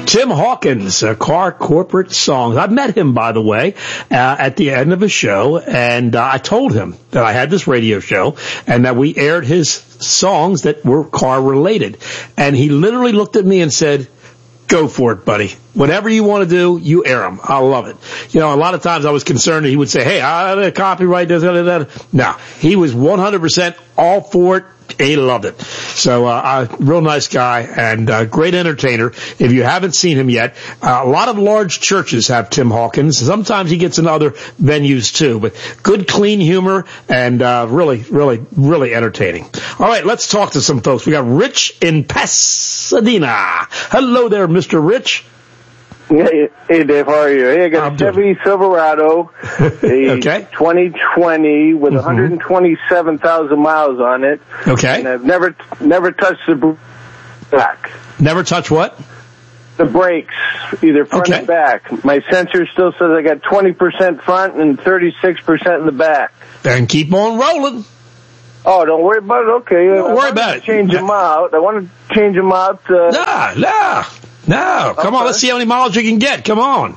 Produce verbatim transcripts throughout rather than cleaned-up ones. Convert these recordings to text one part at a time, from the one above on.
Tim Hawkins, uh, Car Corporate Songs. I met him, by the way, uh, at the end of a show, and uh, I told him that I had this radio show and that we aired his songs that were car-related. And he literally looked at me and said, go for it, buddy. Whatever you want to do, you air them. I love it. You know, a lot of times I was concerned that he would say, hey, I have a copyright this, that, that. No, he was one hundred percent all for it. He loved it. So, uh, uh real nice guy and uh, great entertainer. If you haven't seen him yet, uh, a lot of large churches have Tim Hawkins. Sometimes he gets in other venues too, but good, clean humor and uh really, really, really entertaining. All right, let's talk to some folks. We got Rich in Pasadena. Hello there, Mister Rich. Hey, hey, Dave, how are you? Hey, I got I'm a Chevy doing. Silverado, a okay. twenty twenty with mm-hmm. one hundred twenty-seven thousand miles on it. Okay. And I've never, never touched the back. Never touch what? The brakes, either front okay. or back. My sensor still says I got twenty percent front and thirty-six percent in the back. Then keep on rolling. Oh, don't worry about it. Okay. Don't I worry about it. Change them out. I want to change them out. Uh, nah, nah. No, come okay. on, let's see how many miles you can get. Come on.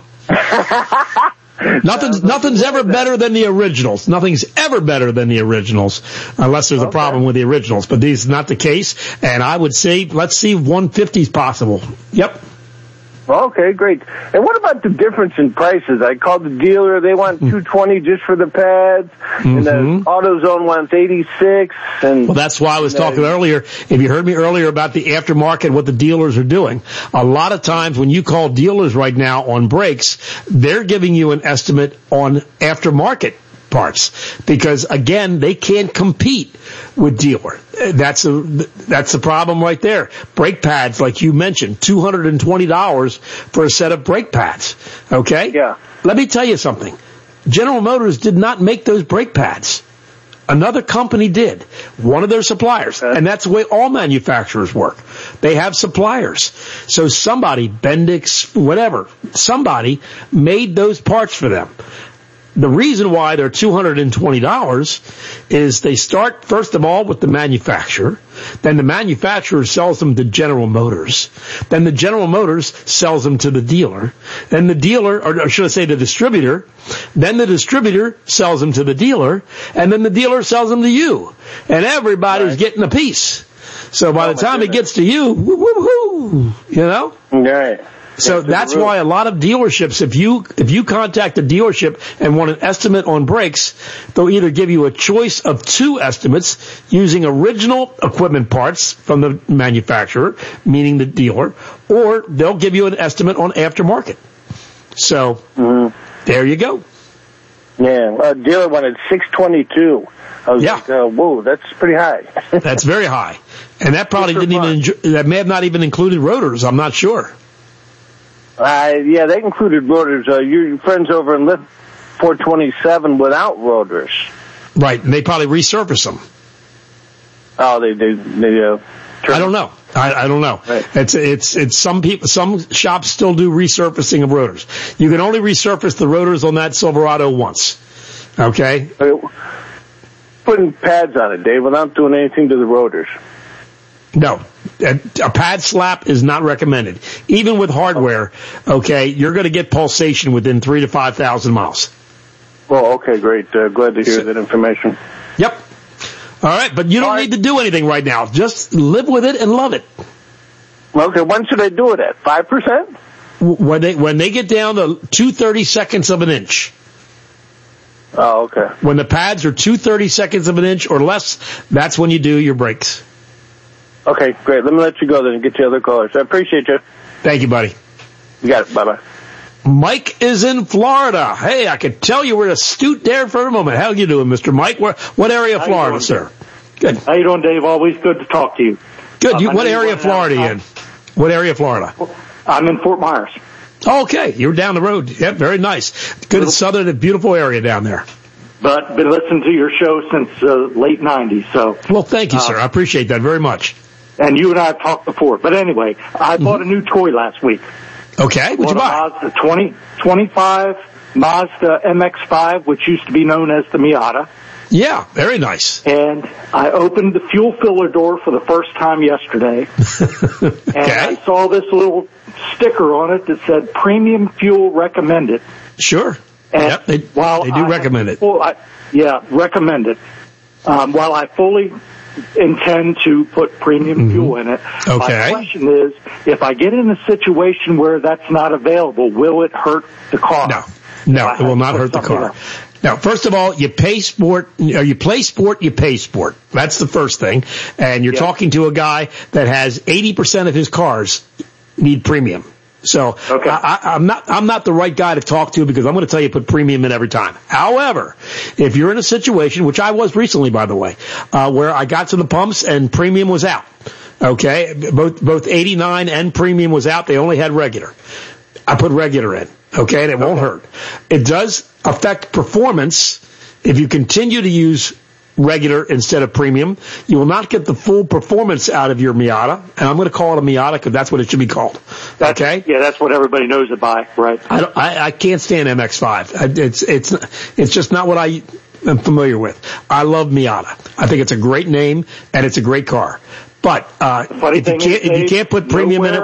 nothing's nothing's ever better than the originals. Nothing's ever better than the originals, unless there's okay. a problem with the originals. But this is not the case, and I would say let's see if one fifty is possible. Yep. Okay, great. And what about the difference in prices? I called the dealer; they want two twenty just for the pads, mm-hmm. and the AutoZone wants eighty-six. And well, that's why I was talking earlier. If you heard me earlier about the aftermarket, what the dealers are doing, a lot of times when you call dealers right now on brakes, they're giving you an estimate on aftermarket parts because again they can't compete with dealer. That's a that's the problem right there. Brake pads, like you mentioned, two hundred and twenty dollars for a set of brake pads. Okay. Yeah. Let me tell you something. General Motors did not make those brake pads. Another company did. One of their suppliers. Okay. And that's the way all manufacturers work. They have suppliers. So somebody, Bendix, whatever, somebody made those parts for them. The reason why they're two hundred twenty dollars is they start, first of all, with the manufacturer. Then the manufacturer sells them to General Motors. Then the General Motors sells them to the dealer. Then the dealer, or should I say the distributor, then the distributor sells them to the dealer. And then the dealer sells them to you. And everybody's right. getting a piece. So by oh the time it gets to you, woo, woo, woo, you know? Right. So that's why a lot of dealerships, if you if you contact a dealership and want an estimate on brakes, they'll either give you a choice of two estimates using original equipment parts from the manufacturer, meaning the dealer, or they'll give you an estimate on aftermarket. So mm-hmm. there you go. Yeah, a dealer wanted six twenty-two. I was yeah. like, uh, whoa, that's pretty high. That's very high. And that probably didn't fun. even, enjoy, that may have not even included rotors. I'm not sure. Uh, yeah, they included rotors. Uh, your friends over in Lift four twenty-seven without rotors. Right, and they probably resurface them. Oh, they they they. Uh, I don't know. I, I don't know. Right. It's it's it's some people, some shops still do resurfacing of rotors. You can only resurface the rotors on that Silverado once. Okay. Putting pads on it, Dave, without doing anything to the rotors. No, a, a pad slap is not recommended. Even with hardware, okay, you're going to get pulsation within three to five thousand miles. Well, okay, great. Uh, glad to hear so, that information. Yep. All right, but you don't All need right. to do anything right now. Just live with it and love it. Okay, when should I do it at? Five percent? When they when they get down to two thirty seconds of an inch. Oh, okay. When the pads are two thirty seconds of an inch or less, that's when you do your brakes. Okay, great. Let me let you go then and get the other callers. I appreciate you. Thank you, buddy. You got it. Bye-bye. Mike is in Florida. Hey, I could tell you were astute there for a moment. How you doing, Mister Mike? Where, what area of Florida, sir? Good. How you doing, Dave? Always good to talk to you. Good. You, um, what area of Florida are you in? What area of Florida? I'm in Fort Myers. Okay, you're down the road. Yep, very nice. Good southern and beautiful area down there. But been listening to your show since uh, late nineties. So. Well, thank you, uh, sir. I appreciate that very much. And you and I have talked before. But anyway, I mm-hmm. bought a new toy last week. Okay, what'd you buy? A Mazda twenty twenty-five Mazda M X five, which used to be known as the Miata. Yeah, very nice. And I opened the fuel filler door for the first time yesterday. Okay. And I saw this little sticker on it that said premium fuel recommended. Sure. And yep, they, while they do I recommend it. Full, I, yeah, recommend it. Um, while I fully intend to put premium mm-hmm. fuel in it, okay. my question is, if I get in a situation where that's not available, will it hurt the car? No, no, it will not hurt the car. Else? Now, first of all, you pay sport, or you play sport, you pay sport. That's the first thing. And you're yeah. talking to a guy that has eighty percent of his cars need premium. So okay. I, I'm not I'm not the right guy to talk to because I'm going to tell you put premium in every time. However, if you're in a situation, which I was recently, by the way, uh, where I got to the pumps and premium was out, okay, both both eighty-nine and premium was out. They only had regular. I put regular in, okay, and it won't hurt. It does affect performance if you continue to use regular instead of premium. You will not get the full performance out of your Miata, and I'm going to call it a Miata because that's what it should be called. That's, okay? Yeah, that's what everybody knows it by, right? I, don't, I, I can't stand M X five. It's it's it's just not what I am familiar with. I love Miata. I think it's a great name and it's a great car. But uh, if you can't if you can't put premium in it.